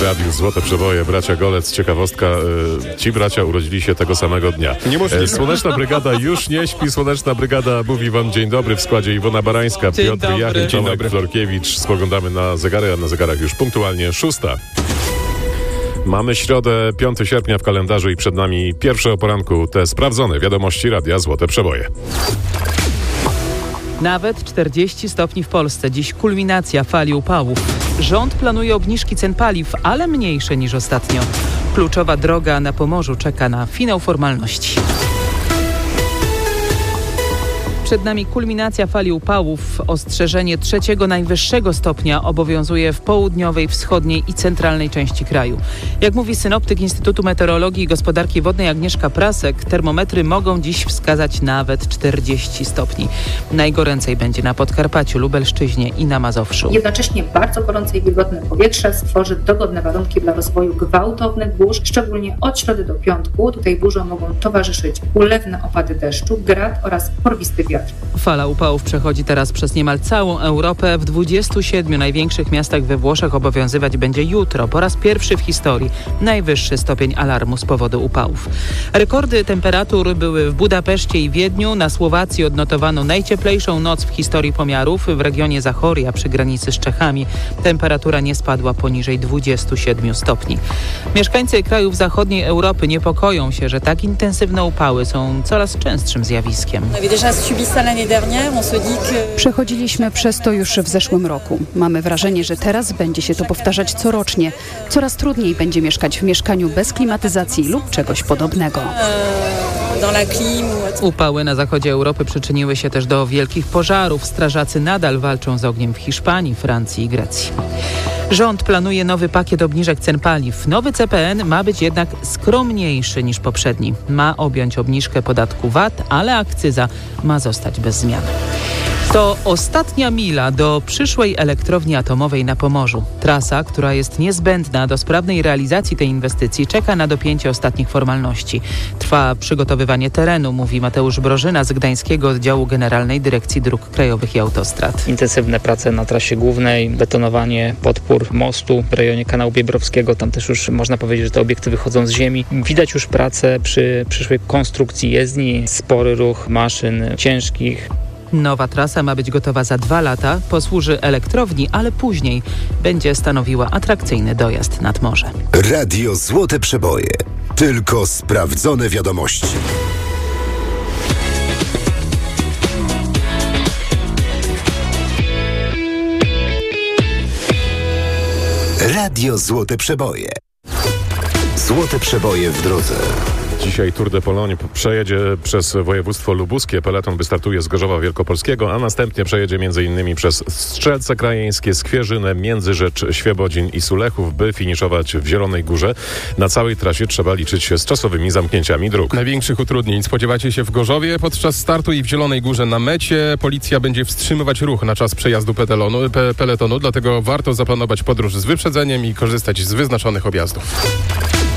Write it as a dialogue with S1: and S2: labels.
S1: Radiu Złote Przeboje, bracia Golec. Ciekawostka, ci bracia urodzili się tego samego dnia. Słoneczna Brygada już nie śpi. Słoneczna Brygada mówi wam dzień dobry w składzie Iwona Barańska, Piotr Jachy, Tomek Florkiewicz. Spoglądamy na zegary, a na zegarach już punktualnie 6. Mamy środę, 5 sierpnia w kalendarzu i przed nami pierwsze o poranku te sprawdzone wiadomości Radia Złote Przeboje.
S2: Nawet 40 stopni w Polsce. Dziś kulminacja fali upałów. Rząd planuje obniżki cen paliw, ale mniejsze niż ostatnio. Kluczowa droga na Pomorzu czeka na finał formalności. Przed nami kulminacja fali upałów. Ostrzeżenie 3. najwyższego stopnia obowiązuje w południowej, wschodniej i centralnej części kraju. Jak mówi synoptyk Instytutu Meteorologii i Gospodarki Wodnej Agnieszka Prasek, termometry mogą dziś wskazać nawet 40 stopni. Najgoręcej będzie na Podkarpaciu, Lubelszczyźnie i na Mazowszu.
S3: Jednocześnie bardzo gorące i wilgotne powietrze stworzy dogodne warunki dla rozwoju gwałtownych burz, szczególnie od środy do piątku. Tutaj burzom mogą towarzyszyć ulewne opady deszczu, grad oraz porwisty wiatr.
S2: Fala upałów przechodzi teraz przez niemal całą Europę. W 27 największych miastach we Włoszech obowiązywać będzie jutro po raz pierwszy w historii najwyższy stopień alarmu z powodu upałów. Rekordy temperatur były w Budapeszcie i Wiedniu. Na Słowacji odnotowano najcieplejszą noc w historii pomiarów. W regionie Zachoria przy granicy z Czechami temperatura nie spadła poniżej 27 stopni. Mieszkańcy krajów zachodniej Europy niepokoją się, że tak intensywne upały są coraz częstszym zjawiskiem.
S4: Przechodziliśmy przez to już w zeszłym roku. Mamy wrażenie, że teraz będzie się to powtarzać corocznie. Coraz trudniej będzie mieszkać w mieszkaniu bez klimatyzacji lub czegoś podobnego.
S2: Upały na zachodzie Europy przyczyniły się też do wielkich pożarów. Strażacy nadal walczą z ogniem w Hiszpanii, Francji i Grecji. Rząd planuje nowy pakiet obniżek cen paliw. Nowy CPN ma być jednak skromniejszy niż poprzedni. Ma objąć obniżkę podatku VAT, ale akcyza ma zostać bez zmian. To ostatnia mila do przyszłej elektrowni atomowej na Pomorzu. Trasa, która jest niezbędna do sprawnej realizacji tej inwestycji, czeka na dopięcie ostatnich formalności. Trwa przygotowywanie terenu, mówi Mateusz Brożyna z Gdańskiego Oddziału Generalnej Dyrekcji Dróg Krajowych i Autostrad.
S5: Intensywne prace na trasie głównej, betonowanie podpór mostu w rejonie kanału Biebrowskiego. Tam też już można powiedzieć, że te obiekty wychodzą z ziemi. Widać już pracę przy przyszłej konstrukcji jezdni, spory ruch maszyn ciężkich.
S2: Nowa trasa ma być gotowa za 2 lata, posłuży elektrowni, ale później będzie stanowiła atrakcyjny dojazd nad morze.
S6: Radio Złote Przeboje. Tylko sprawdzone wiadomości. Radio Złote Przeboje. Złote Przeboje w drodze.
S1: Dzisiaj Tour de Pologne przejedzie przez województwo lubuskie. Peleton wystartuje z Gorzowa Wielkopolskiego, a następnie przejedzie m.in. przez Strzelce Krajeńskie, Skwierzynę, Międzyrzecz, Świebodzin i Sulechów, by finiszować w Zielonej Górze. Na całej trasie trzeba liczyć się z czasowymi zamknięciami dróg.
S7: Największych utrudnień spodziewacie się w Gorzowie. Podczas startu i w Zielonej Górze na mecie policja będzie wstrzymywać ruch na czas przejazdu peletonu, dlatego warto zaplanować podróż z wyprzedzeniem i korzystać z wyznaczonych objazdów.